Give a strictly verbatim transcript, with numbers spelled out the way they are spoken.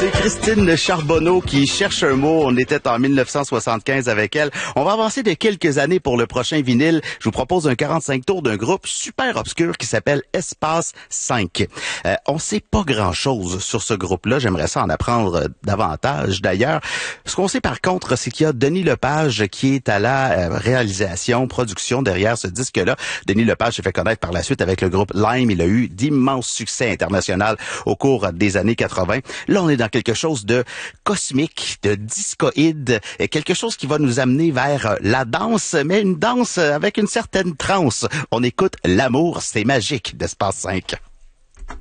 C'est Christine Charbonneau qui cherche un mot. On était en mille neuf cent soixante-quinze avec elle. On va avancer de quelques années pour le prochain vinyle. Je vous propose un quarante-cinq tours d'un groupe super obscur qui s'appelle Espace cinq. Euh, on sait pas grand-chose sur ce groupe-là. J'aimerais ça en apprendre davantage. D'ailleurs, ce qu'on sait par contre, c'est qu'il y a Denis Lepage qui est à la euh, réalisation, production derrière ce disque-là. Denis Lepage s'est fait connaître par la suite avec le groupe Lime. Il a eu d'immenses succès internationaux au cours des années quatre-vingt. Là, on est dans quelque chose de cosmique, de discoïde, et quelque chose qui va nous amener vers la danse, mais une danse avec une certaine transe. On écoute L'amour, c'est magique d'Espace cinq.